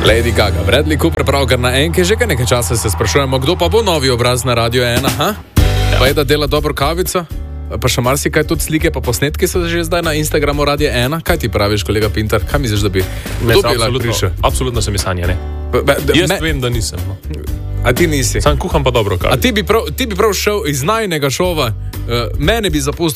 Lady Gaga, Bradley Cooper, pravkar na enke, že nekaj časa se sprašujemo, kdo pa bo novi obraz na Radio 1, ha? Pa je, da dela dobro kavico, pa še marsikaj tudi slike, pa posnetki so že zdaj na Instagramu Radio 1. Kaj ti praviš, kolega Pintar? Kaj misliš, da bi lahko prišel? Absolutno se mi sanja, ne? Jaz vem, da nisem. No. A ti nisi? Sam kuham pa dobro kavico. A ti bi prav šel iz najnega šova, mene bi zapustil.